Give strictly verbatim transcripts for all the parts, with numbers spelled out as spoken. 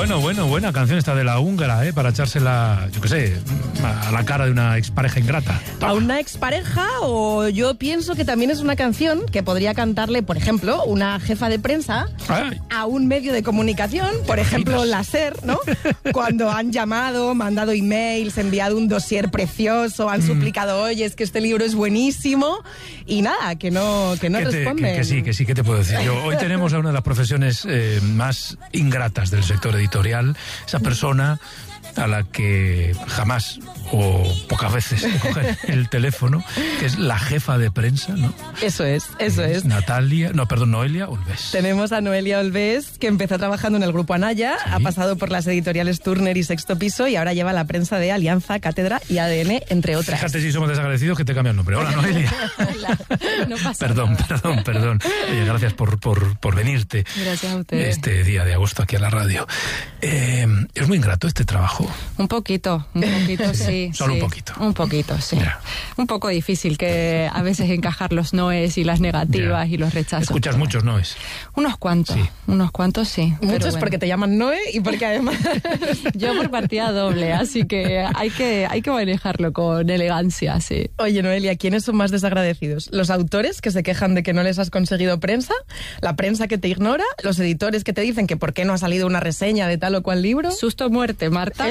Bueno, bueno, buena canción esta de La Húngara, ¿eh? Para echársela, yo qué sé, a la cara de una expareja ingrata. Toma. A una expareja, o yo pienso que también es una canción que podría cantarle, por ejemplo, una jefa de prensa Ay. a un medio de comunicación, por ejemplo, la SER, ¿no? Cuando han llamado, mandado emails, enviado un dossier precioso, han mm. suplicado, oye, es que este libro es buenísimo, y nada, que no, que no que te, responden. Que, que sí, que sí, ¿qué te puedo decir? Yo, hoy tenemos a una de las profesiones eh, más ingratas del sector editorial, esa persona a la que jamás o pocas veces coge el teléfono, que es la jefa de prensa, ¿no? Eso es, eso es. es. Natalia, no, perdón, Noelia Olvés. Tenemos a Noelia Olvés, que empezó trabajando en el Grupo Anaya, ¿sí? Ha pasado por las editoriales Turner y Sexto Piso y ahora lleva la prensa de Alianza, Cátedra y A D N, entre otras. Fíjate si somos desagradecidos que te cambia el nombre. Hola, Noelia. Hola, no pasa Perdón, nada. perdón, perdón. Oye, gracias por, por, por venirte. Gracias a ustedes. Este día de agosto aquí a la radio. Eh, es muy ingrato este trabajo. Un poquito, un poquito, sí. Solo sí. un poquito. Un poquito, sí. Ya. Un poco difícil que a veces encajar los noes y las negativas ya. y los rechazos. ¿Escuchas muchos noes? Unos cuantos, sí. unos cuantos sí. Muchos bueno. porque te llaman Noe y porque además... Yo por partida doble, así que hay que hay que manejarlo con elegancia, sí. Oye, Noelia, ¿quiénes son más desagradecidos? ¿Los autores que se quejan de que no les has conseguido prensa? ¿La prensa que te ignora? ¿Los editores que te dicen que por qué no ha salido una reseña de tal o cual libro? Susto muerte, Marta.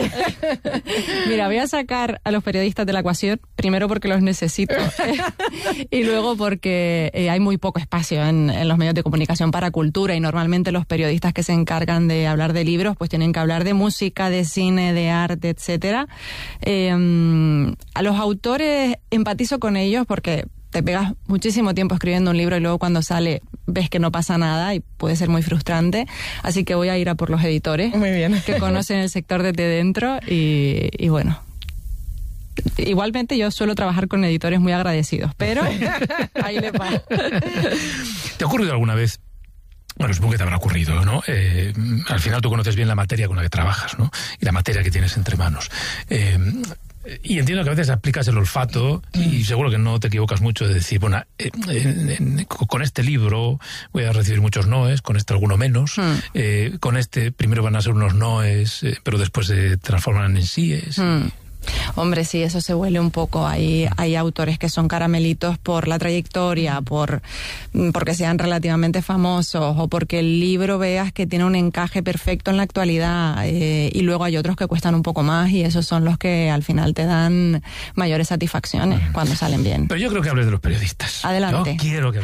Mira, voy a sacar a los periodistas de la ecuación, primero porque los necesito y luego porque eh, hay muy poco espacio en, en los medios de comunicación para cultura y normalmente los periodistas que se encargan de hablar de libros pues tienen que hablar de música, de cine, de arte, etcétera. Eh, a los autores empatizo con ellos porque te pegas muchísimo tiempo escribiendo un libro y luego cuando sale ves que no pasa nada y puede ser muy frustrante. Así que voy a ir a por los editores. Muy bien. Que conocen el sector desde dentro y, y bueno. Igualmente yo suelo trabajar con editores muy agradecidos, pero ahí le va. ¿Te ha ocurrido alguna vez? Bueno, supongo que te habrá ocurrido, ¿no? Eh, al final tú conoces bien la materia con la que trabajas, ¿no? Y la materia que tienes entre manos. Eh, Y entiendo que a veces aplicas el olfato y seguro que no te equivocas mucho de decir, bueno, eh, eh, eh, con este libro voy a recibir muchos noes, con este alguno menos, mm. eh, con este primero van a ser unos noes, eh, pero después se transforman en síes. Mm. Hombre, sí, eso se huele un poco. Hay, hay autores que son caramelitos por la trayectoria, por porque sean relativamente famosos o porque el libro veas que tiene un encaje perfecto en la actualidad. Eh, y luego hay otros que cuestan un poco más y esos son los que al final te dan mayores satisfacciones mm. cuando salen bien. Pero yo creo que hables de los periodistas. Adelante. Yo quiero que